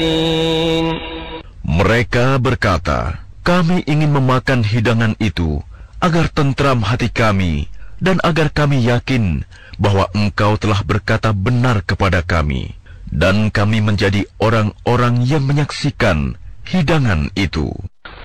Mereka berkata, kami ingin memakan hidangan itu agar tentram hati kami dan agar kami yakin bahwa Engkau telah berkata benar kepada kami, dan kami menjadi orang-orang yang menyaksikan hidangan itu.